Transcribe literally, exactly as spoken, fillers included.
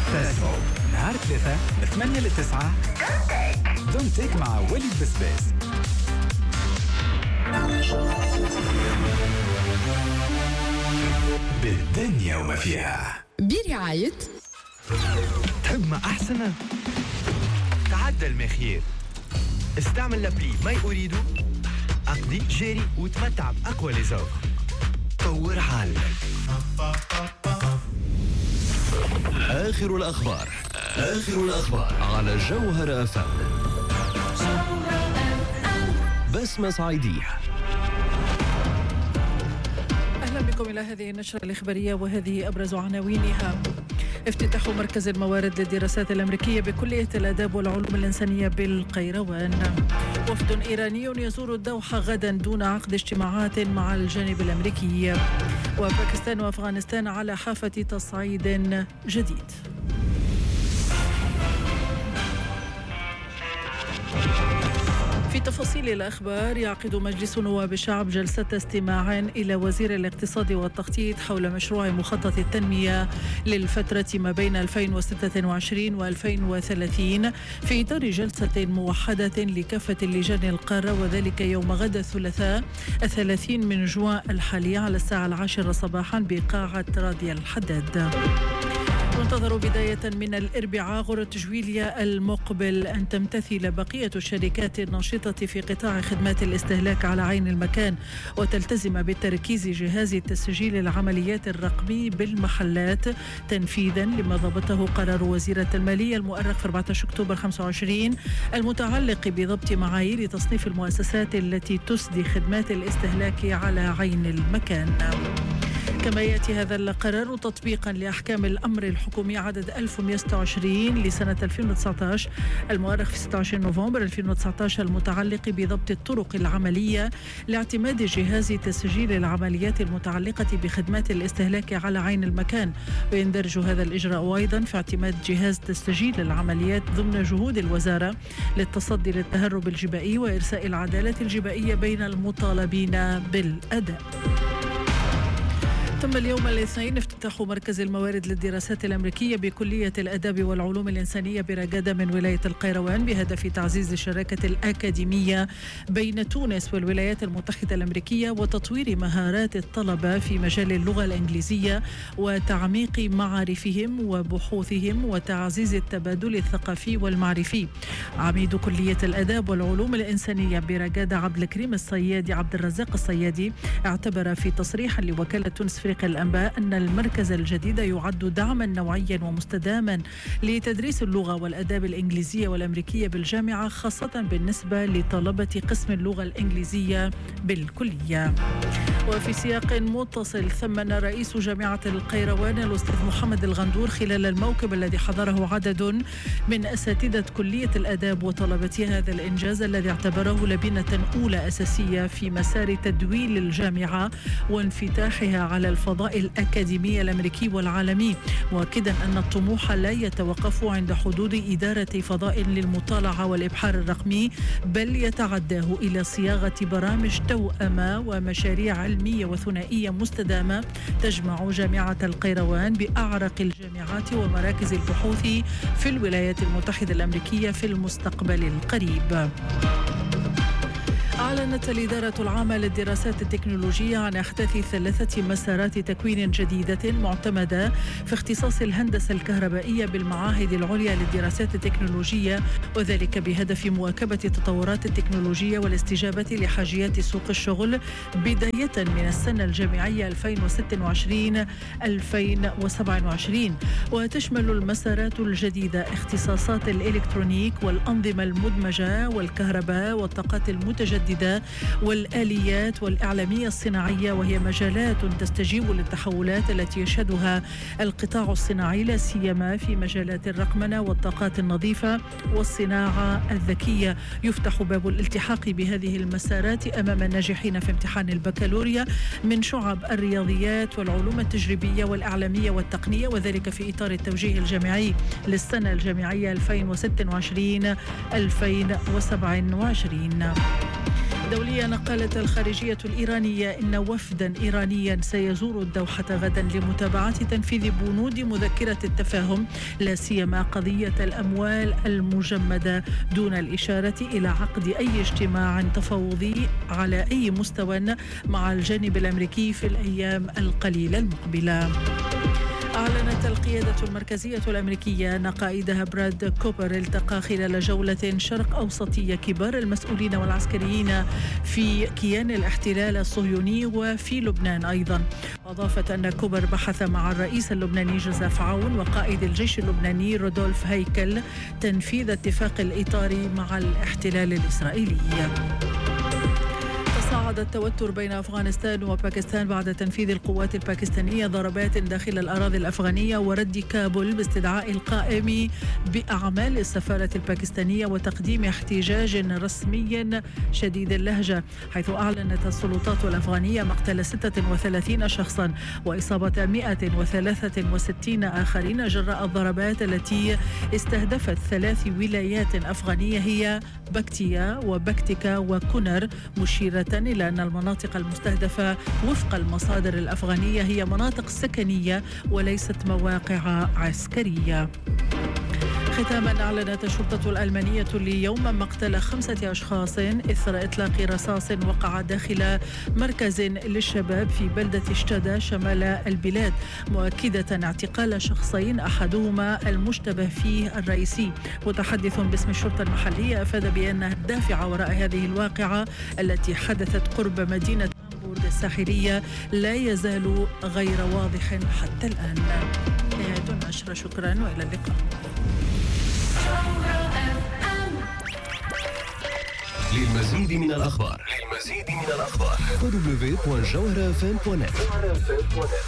فاسبوك نهار ثلاثة من ثمانية لتسعة دونتك مع وليد بسباس. بالدنيا وما فيها برعاية تحب ما أحسن تعدى المخير. استعمل لابلي ماي أريد أقضي جيري وتمتع بأقوى ليزوف. طور حالك. آخر الأخبار آخر الأخبار على جوهر أف أم. بسمة صعيدية. أهلا بكم إلى هذه النشرة الإخبارية وهذه أبرز عناوينها. افتتاح مركز الموارد للدراسات الأمريكية بكلية الآداب والعلوم الإنسانية بالقيروان. وفد إيراني يزور الدوحة غدا دون عقد اجتماعات مع الجانب الأمريكي. وباكستان وأفغانستان على حافة تصعيد جديد. في تفاصيل الأخبار، يعقد مجلس نواب الشعب جلسة استماع إلى وزير الاقتصاد والتخطيط حول مشروع مخطط التنمية للفترة ما بين ألفين وستة وعشرين وألفين وثلاثين في إطار جلسة موحدة لكافة اللجان القارة، وذلك يوم غد الثلاثاء الثلاثين من جوان الحالي على الساعة العاشرة صباحا بقاعة راديا الحداد. تنتظر بداية من الأربعاء غرة جويليا المقبل أن تمتثل بقية الشركات الناشطة في قطاع خدمات الاستهلاك على عين المكان، وتلتزم بالتركيز جهاز تسجيل العمليات الرقمي بالمحلات تنفيذا لما ضبطه قرار وزيرة المالية المؤرخ في أربعة عشر أكتوبر خمسة وعشرين المتعلق بضبط معايير تصنيف المؤسسات التي تسدي خدمات الاستهلاك على عين المكان. كما يأتي هذا القرار تطبيقا لأحكام الأمر الحكومي عدد ألف ومئة وستة وعشرين لسنة ألفين وتسعة عشر المؤرخ في ستة وعشرين نوفمبر ألفين وتسعة عشر المتعلق بضبط الطرق العملية لاعتماد جهاز تسجيل العمليات المتعلقة بخدمات الاستهلاك على عين المكان. ويندرج هذا الإجراء أيضا في اعتماد جهاز تسجيل العمليات ضمن جهود الوزارة للتصدي للتهرب الجبائي وإرساء العدالة الجبائية بين المطالبين بالأداء. تم اليوم الاثنين افتتاح مركز الموارد للدراسات الأمريكية بكلية الآداب والعلوم الإنسانية برقادة من ولاية القيروان بهدف تعزيز الشراكة الأكاديمية بين تونس والولايات المتحدة الأمريكية وتطوير مهارات الطلبة في مجال اللغة الإنجليزية وتعميق معارفهم وبحوثهم وتعزيز التبادل الثقافي والمعرفي. عميد كلية الآداب والعلوم الإنسانية برقادة عبد الكريم الصيادي عبد الرزاق الصيادي اعتبر في تصريح لوكالة تونس الأنباء أن المركز الجديد يعد دعما نوعيا ومستداما لتدريس اللغة والآداب الإنجليزية والأمريكية بالجامعة، خاصة بالنسبة لطلبة قسم اللغة الإنجليزية بالكلية. وفي سياق متصل، ثمن رئيس جامعة القيروان الأستاذ محمد الغندور خلال الموكب الذي حضره عدد من أساتذة كلية الآداب وطلبة هذا الإنجاز الذي اعتبره لبنة أولى أساسية في مسار تدويل الجامعة وانفتاحها على الفضاء الأكاديمي الأمريكي والعالمي، مؤكدا أن الطموح لا يتوقف عند حدود إدارة فضاء للمطالعة والإبحار الرقمي، بل يتعداه إلى صياغة برامج توأمة ومشاريع علمية وثنائية مستدامة تجمع جامعة القيروان بأعرق الجامعات ومراكز البحوث في الولايات المتحدة الأمريكية في المستقبل القريب. أعلنت الإدارة العامة للدراسات التكنولوجية عن إحداث ثلاثة مسارات تكوين جديدة معتمدة في اختصاص الهندسة الكهربائية بالمعاهد العليا للدراسات التكنولوجية، وذلك بهدف مواكبة تطورات التكنولوجيا والاستجابة لحاجيات سوق الشغل بداية من السنة الجامعية ألفين وستة وعشرين ألفين وسبعة وعشرين. وتشمل المسارات الجديدة اختصاصات الإلكترونيك والأنظمة المدمجة والكهرباء والطاقات المتجددة والآليات والإعلامية الصناعية، وهي مجالات تستجيب للتحولات التي يشهدها القطاع الصناعي لا سيما في مجالات الرقمنة والطاقات النظيفة والصناعة الذكية. يفتح باب الالتحاق بهذه المسارات أمام الناجحين في امتحان البكالوريا من شعب الرياضيات والعلوم التجريبية والإعلامية والتقنية، وذلك في إطار التوجيه الجامعي للسنة الجامعية ألفين وستة وعشرين ألفين وسبعة وعشرين. دوليا، قالت الخارجية الإيرانية إن وفدا إيرانيا سيزور الدوحة غدا لمتابعة تنفيذ بنود مذكرة التفاهم، لا سيما قضية الأموال المجمدة، دون الإشارة إلى عقد أي اجتماع تفاوضي على أي مستوى مع الجانب الأمريكي في الأيام القليلة المقبلة. أعلنت القيادة المركزية الأمريكية أن قائدها براد كوبر التقى خلال جولة شرق أوسطية كبار المسؤولين والعسكريين في كيان الاحتلال الصهيوني وفي لبنان أيضا. أضافت أن كوبر بحث مع الرئيس اللبناني جوزيف عون وقائد الجيش اللبناني رودولف هيكل تنفيذ اتفاق الإطار مع الاحتلال الإسرائيلي. تصاعد التوتر بين أفغانستان وباكستان بعد تنفيذ القوات الباكستانية ضربات داخل الأراضي الأفغانية ورد كابول باستدعاء القائم بأعمال السفارة الباكستانية وتقديم احتجاج رسمي شديد اللهجة، حيث أعلنت السلطات الأفغانية مقتل ستة وثلاثين شخصا وإصابة مئة وثلاثة وستين آخرين جراء الضربات التي استهدفت ثلاث ولايات أفغانية هي بكتيا وبكتيكا وكونر، مشيرة إلى أن المناطق المستهدفة وفق المصادر الأفغانية هي مناطق سكنية وليست مواقع عسكرية. ختاما، أعلنت الشرطة الألمانية اليوم مقتل خمسة أشخاص إثر إطلاق رصاص وقع داخل مركز للشباب في بلدة شتادا شمال البلاد، مؤكدة اعتقال شخصين أحدهما المشتبه فيه الرئيسي. متحدث باسم الشرطة المحلية أفاد بأن الدافع وراء هذه الواقعة التي حدثت قرب مدينة هامبورغ الساحلية لا يزال غير واضح حتى الآن. نهاية النشرة، شكرا وإلى اللقاء. للمزيد من الأخبار للمزيد من الأخبار دبليو دبليو دبليو دوت جوهرة اف ام دوت نت.